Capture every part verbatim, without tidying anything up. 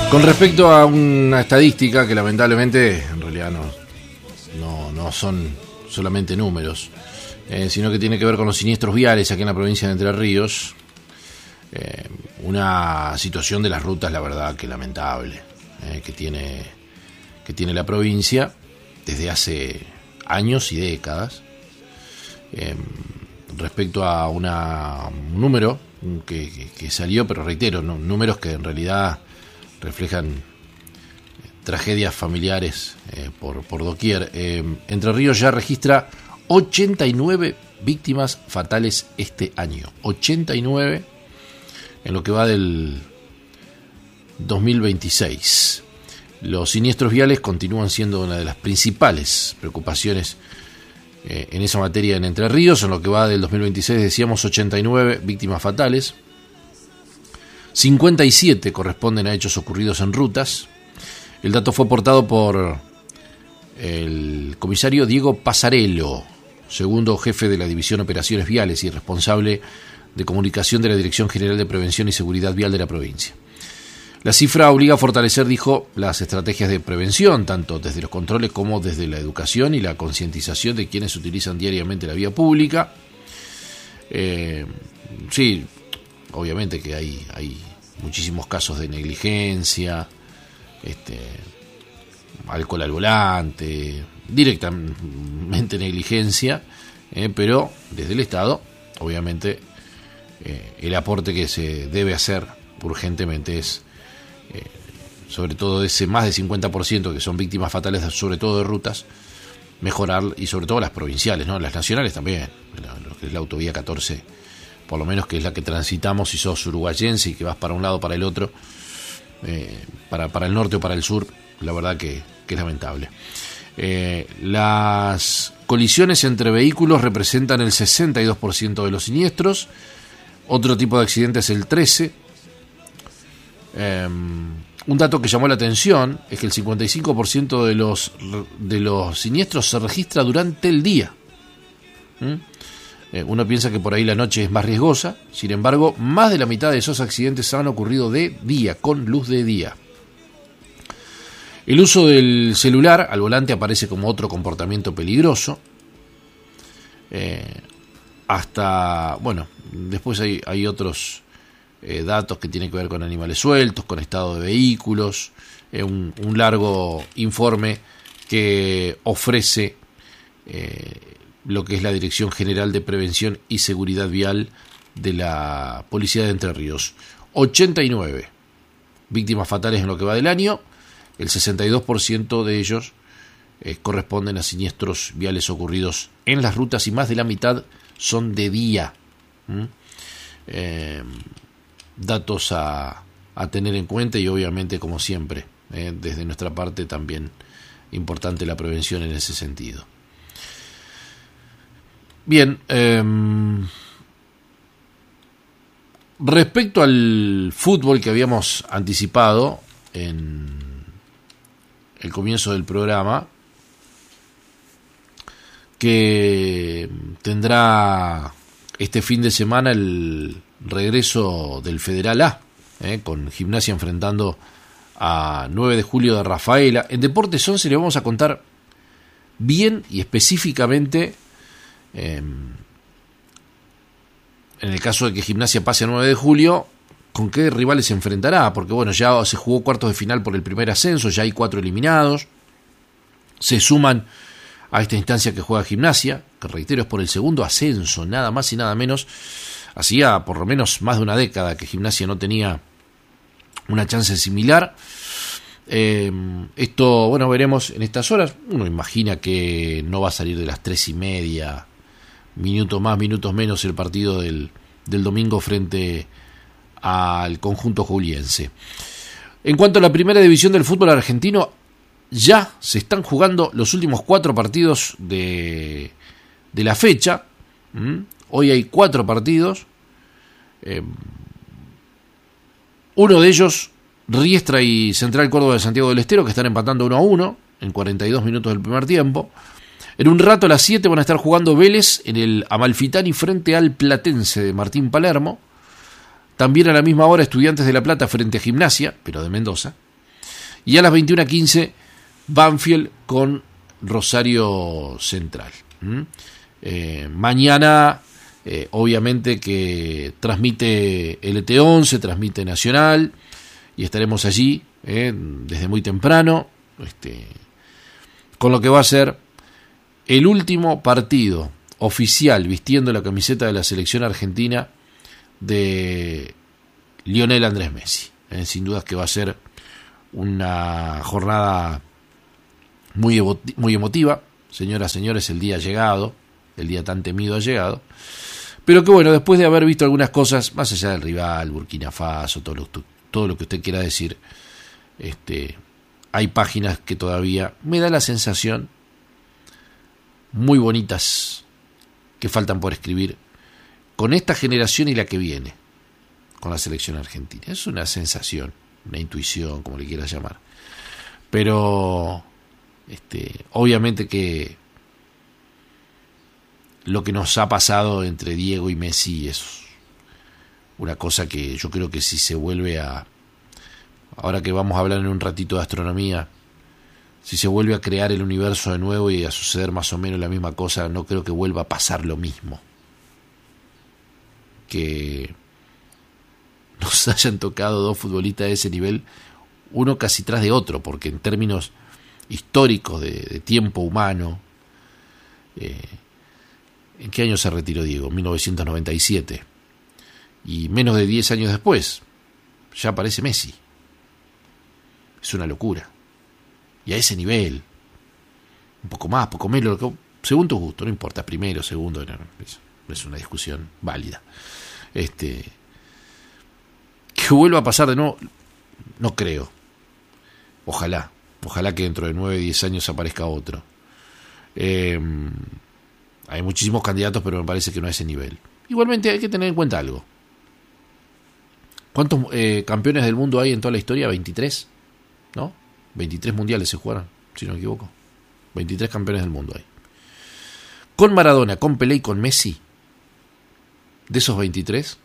Con respecto a una estadística que lamentablemente en realidad no, no, no son solamente números, eh, sino que tiene que ver con los siniestros viales aquí en la provincia de Entre Ríos, eh, una situación de las rutas, la verdad que lamentable, eh, que tiene, que tiene la provincia desde hace años y décadas, eh, respecto a una, un número que, que, que salió, pero reitero, ¿no? Números que en realidad reflejan tragedias familiares eh, por, por doquier. Eh, Entre Ríos ya registra ochenta y nueve víctimas fatales este año. ochenta y nueve en lo que va del dos mil veintiséis. Los siniestros viales continúan siendo una de las principales preocupaciones eh, en esa materia en Entre Ríos. En lo que va del dos mil veintiséis decíamos ochenta y nueve víctimas fatales. cincuenta y siete corresponden a hechos ocurridos en rutas. El dato fue aportado por el comisario Diego Pasarello, segundo jefe de la División Operaciones Viales y responsable de comunicación de la Dirección General de Prevención y Seguridad Vial de la provincia. La cifra obliga a fortalecer, dijo, las estrategias de prevención, tanto desde los controles como desde la educación y la concientización de quienes utilizan diariamente la vía pública. Eh, sí, obviamente que hay, hay muchísimos casos de negligencia, este, alcohol al volante, directamente negligencia, eh, pero desde el Estado, obviamente, eh, el aporte que se debe hacer urgentemente es, eh, sobre todo de ese más de cincuenta por ciento que son víctimas fatales, sobre todo de rutas, mejorar, y sobre todo las provinciales, ¿no? Las nacionales también, lo que es la autovía catorce, por lo menos, que es la que transitamos si sos uruguayense y que vas para un lado o para el otro, eh, para, para el norte o para el sur, la verdad que, que es lamentable. Eh, las colisiones entre vehículos representan el sesenta y dos por ciento de los siniestros, otro tipo de accidente es el trece por ciento. Eh, un dato que llamó la atención es que el cincuenta y cinco por ciento de los, de los siniestros se registra durante el día. ¿Mm? Uno piensa que por ahí la noche es más riesgosa, sin embargo, más de la mitad de esos accidentes han ocurrido de día, con luz de día. El uso del celular al volante aparece como otro comportamiento peligroso. Eh, hasta, bueno, después hay, hay otros eh, datos que tienen que ver con animales sueltos, con estado de vehículos, eh, un, un largo informe que ofrece eh, lo que es la Dirección General de Prevención y Seguridad Vial de la Policía de Entre Ríos. ochenta y nueve víctimas fatales en lo que va del año, el sesenta y dos por ciento de ellos eh, corresponden a siniestros viales ocurridos en las rutas y más de la mitad son de día. ¿Mm? Eh, datos a, a tener en cuenta y obviamente, como siempre, eh, desde nuestra parte también importante la prevención en ese sentido. Bien, eh, respecto al fútbol que habíamos anticipado en el comienzo del programa, que tendrá este fin de semana el regreso del Federal A, eh, con Gimnasia enfrentando a nueve de julio de Rafaela. En Deportes once le vamos a contar bien y específicamente, Eh, en el caso de que Gimnasia pase a nueve de julio, con qué rivales se enfrentará, porque bueno, ya se jugó cuartos de final por el primer ascenso, ya hay cuatro eliminados, se suman a esta instancia que juega Gimnasia, que reitero es por el segundo ascenso, nada más y nada menos. Hacía por lo menos más de una década que Gimnasia no tenía una chance similar. Eh, esto, bueno, veremos en estas horas. Uno imagina que no va a salir de las tres y media, minutos más, minutos menos, el partido del, del domingo frente al conjunto juliense. En cuanto a la primera división del fútbol argentino, ya se están jugando los últimos cuatro partidos de, de la fecha. ¿Mm? Hoy hay cuatro partidos. Eh, uno de ellos, Riestra y Central Córdoba de Santiago del Estero, que están empatando uno a uno en cuarenta y dos minutos del primer tiempo. En un rato, a las siete, van a estar jugando Vélez en el Amalfitani frente al Platense de Martín Palermo. También a la misma hora, Estudiantes de La Plata frente a Gimnasia, pero de Mendoza. Y a las veintiuna quince, Banfield con Rosario Central. ¿Mm? Eh, mañana, eh, obviamente que transmite L T once, transmite Nacional, y estaremos allí eh, desde muy temprano, este, con lo que va a ser el último partido oficial vistiendo la camiseta de la selección argentina de Lionel Andrés Messi. Eh, sin dudas que va a ser una jornada muy, evoti- muy emotiva. Señoras, señores, el día ha llegado, el día tan temido ha llegado, pero que bueno, después de haber visto algunas cosas, más allá del rival, Burkina Faso, todo lo, todo lo que usted quiera decir, este, hay páginas que todavía me da la sensación muy bonitas que faltan por escribir con esta generación y la que viene con la selección argentina. Es una sensación, una intuición, como le quieras llamar, pero este, obviamente que lo que nos ha pasado entre Diego y Messi es una cosa que yo creo que si se vuelve a, ahora que vamos a hablar en un ratito de astronomía, si se vuelve a crear el universo de nuevo y a suceder más o menos la misma cosa, no creo que vuelva a pasar lo mismo. Que nos hayan tocado dos futbolistas de ese nivel, uno casi tras de otro, porque en términos históricos de, de tiempo humano, eh, ¿en qué año se retiró Diego? mil novecientos noventa y siete. Y menos de diez años después, ya aparece Messi. Es una locura. Y a ese nivel, un poco más, poco menos, según tu gusto, no importa, primero, segundo, no, es, es una discusión válida. Este, que vuelva a pasar de nuevo, no creo. Ojalá, ojalá que dentro de nueve, diez años aparezca otro. Eh, hay muchísimos candidatos, pero me parece que no a ese nivel. Igualmente hay que tener en cuenta algo. ¿Cuántos eh, campeones del mundo hay en toda la historia? veintitrés, ¿no? veintitrés mundiales se jugaron, si no me equivoco. veintitrés campeones del mundo hay. Con Maradona, con Pelé y con Messi, de esos veintitrés,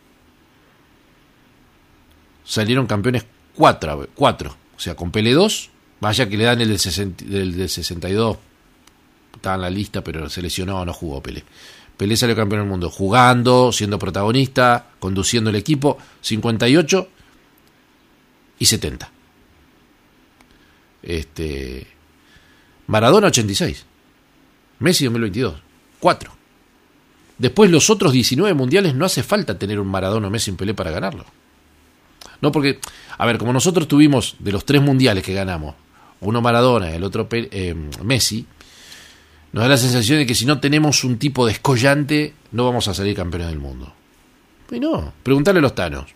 salieron campeones cuatro. cuatro. O sea, con Pelé dos, vaya que le dan el del, sesenta, del, del sesenta y dos, estaba en la lista, pero se lesionó, no jugó Pelé. Pelé salió campeón del mundo, jugando, siendo protagonista, conduciendo el equipo, cincuenta y ocho y setenta. Este, Maradona ochenta y seis, Messi dos mil veintidós, cuatro. Después los otros diecinueve mundiales no hace falta tener un Maradona o Messi en Pelé para ganarlo. No, porque, a ver, como nosotros tuvimos de los tres mundiales que ganamos, uno Maradona y el otro eh, Messi, nos da la sensación de que si no tenemos un tipo descollante no vamos a salir campeones del mundo. Y no, preguntarle a los tanos.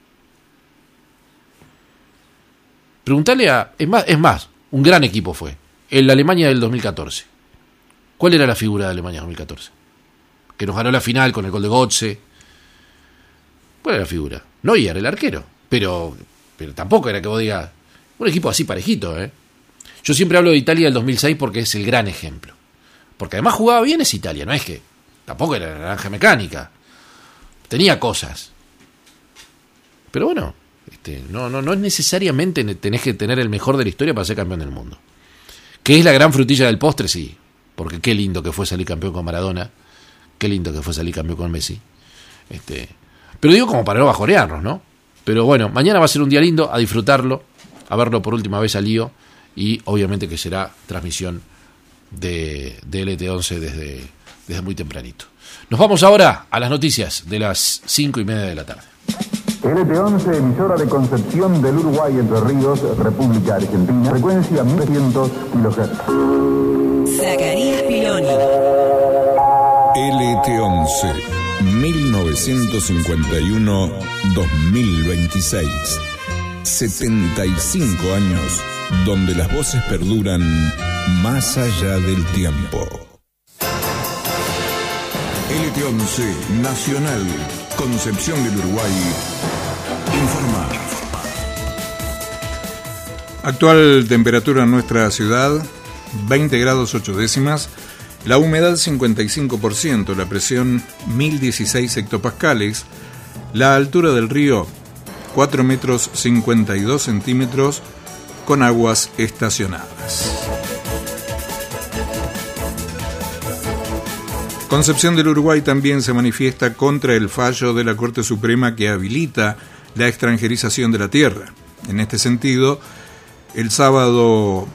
Preguntarle a... Es más, es más, un gran equipo fue. El Alemania del dos mil catorce. ¿Cuál era la figura de Alemania dos mil catorce? Que nos ganó la final con el gol de Götze. ¿Cuál era la figura? Neuer, el arquero. Pero, pero tampoco era que vos digas... Un equipo así parejito, ¿eh? Yo siempre hablo de Italia del dos mil seis porque es el gran ejemplo. Porque además jugaba bien es Italia, no es que... Tampoco era naranja mecánica. Tenía cosas. Pero bueno... Este, no, no, no es necesariamente tenés que tener el mejor de la historia para ser campeón del mundo. ¿Qué es la gran frutilla del postre? Sí, porque qué lindo que fue salir campeón con Maradona, qué lindo que fue salir campeón con Messi. Este, pero digo como para no bajonearnos, ¿no? Pero bueno, mañana va a ser un día lindo, a disfrutarlo, a verlo por última vez a Lío, y obviamente que será transmisión de, de L T once desde, desde muy tempranito. Nos vamos ahora a las noticias de las cinco y media de la tarde. L T once, emisora de Concepción del Uruguay, Entre Ríos, República Argentina, frecuencia mil trescientos kilohertz. Zacarías Piloni. L T once, mil novecientos cincuenta y uno a dos mil veintiséis. setenta y cinco años, donde las voces perduran más allá del tiempo. L T once, Nacional, Concepción del Uruguay, informa. Actual temperatura en nuestra ciudad, veinte grados ocho décimas, la humedad cincuenta y cinco por ciento, la presión mil dieciséis hectopascales, la altura del río cuatro metros cincuenta y dos centímetros, con aguas estacionadas. Concepción del Uruguay también se manifiesta contra el fallo de la Corte Suprema que habilita la extranjerización de la tierra. En este sentido, el sábado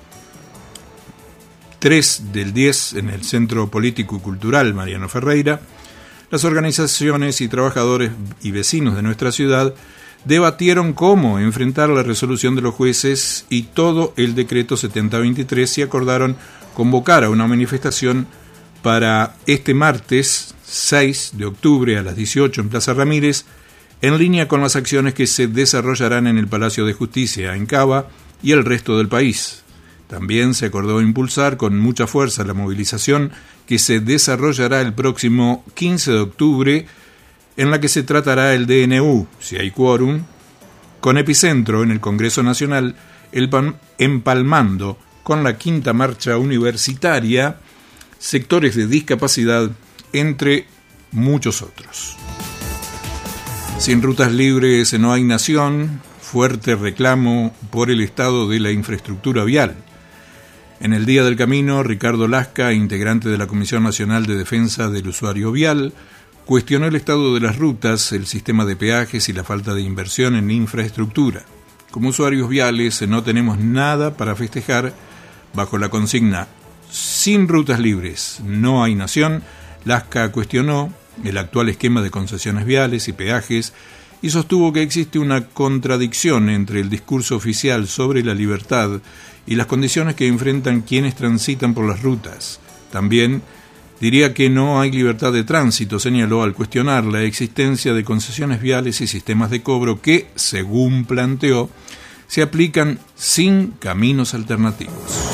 tres del diez, en el Centro Político y Cultural Mariano Ferreira, las organizaciones y trabajadores y vecinos de nuestra ciudad debatieron cómo enfrentar la resolución de los jueces y todo el decreto setenta veintitrés y acordaron convocar a una manifestación para este martes seis de octubre a las dieciocho en Plaza Ramírez, en línea con las acciones que se desarrollarán en el Palacio de Justicia, en Cava y el resto del país. También se acordó impulsar con mucha fuerza la movilización que se desarrollará el próximo quince de octubre, en la que se tratará el D N U, si hay quórum, con epicentro en el Congreso Nacional, el empalmando con la quinta marcha universitaria, sectores de discapacidad, entre muchos otros. Sin rutas libres no hay nación, fuerte reclamo por el estado de la infraestructura vial. En el Día del Camino, Ricardo Lasca, integrante de la Comisión Nacional de Defensa del Usuario Vial, cuestionó el estado de las rutas, el sistema de peajes y la falta de inversión en infraestructura. Como usuarios viales no tenemos nada para festejar. Bajo la consigna "Sin rutas libres no hay nación", Lasca cuestionó el actual esquema de concesiones viales y peajes y sostuvo que existe una contradicción entre el discurso oficial sobre la libertad y las condiciones que enfrentan quienes transitan por las rutas. También diría que no hay libertad de tránsito, señaló al cuestionar la existencia de concesiones viales y sistemas de cobro que, según planteó, se aplican sin caminos alternativos.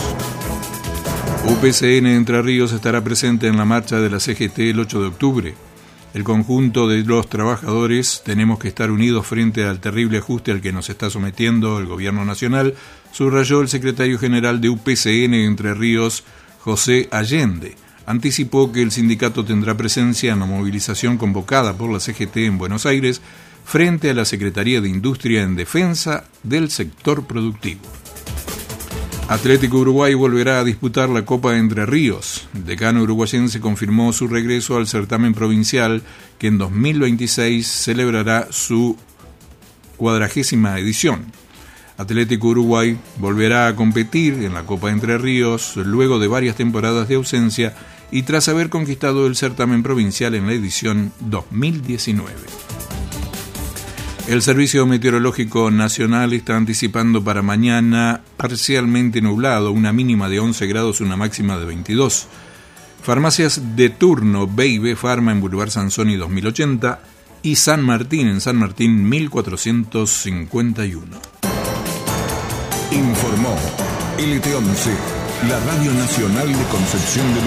U P C N Entre Ríos estará presente en la marcha de la C G T el ocho de octubre. El conjunto de los trabajadores tenemos que estar unidos frente al terrible ajuste al que nos está sometiendo el gobierno nacional, subrayó el secretario general de U P C N Entre Ríos, José Allende. Anticipó que el sindicato tendrá presencia en la movilización convocada por la C G T en Buenos Aires frente a la Secretaría de Industria en defensa del sector productivo. Atlético Uruguay volverá a disputar la Copa Entre Ríos. El decano uruguayense confirmó su regreso al certamen provincial que en dos mil veintiséis celebrará su cuadragésima edición. Atlético Uruguay volverá a competir en la Copa Entre Ríos luego de varias temporadas de ausencia y tras haber conquistado el certamen provincial en la edición dos mil diecinueve. El Servicio Meteorológico Nacional está anticipando para mañana parcialmente nublado, una mínima de once grados, una máxima de veintidós. Farmacias de turno B y B Pharma en Boulevard Sansoni dos mil ochenta y San Martín en San Martín mil cuatrocientos cincuenta y uno. Informó L T once, la Radio Nacional de Concepción del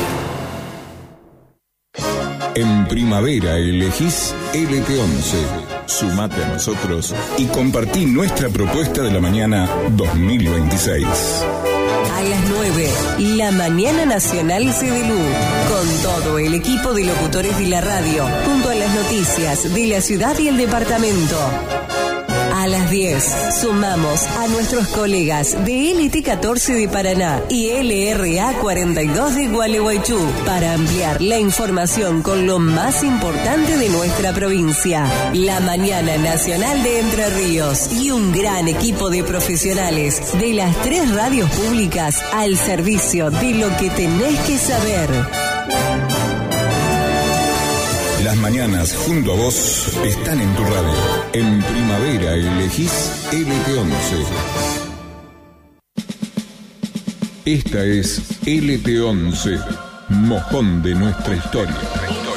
Uruguay. En primavera elegís L T once. Sumate a nosotros y compartí nuestra propuesta de la mañana dos mil veintiséis. A las nueve, la Mañana Nacional C D L U, con todo el equipo de locutores de la radio, junto a las noticias de la ciudad y el departamento. A las diez, sumamos a nuestros colegas de L T catorce de Paraná y L R A cuarenta y dos de Gualeguaychú para ampliar la información con lo más importante de nuestra provincia. La Mañana Nacional de Entre Ríos y un gran equipo de profesionales de las tres radios públicas al servicio de lo que tenés que saber. Las mañanas junto a vos están en tu radio. En primavera elegís L T once. Esta es L T once, mojón de nuestra historia.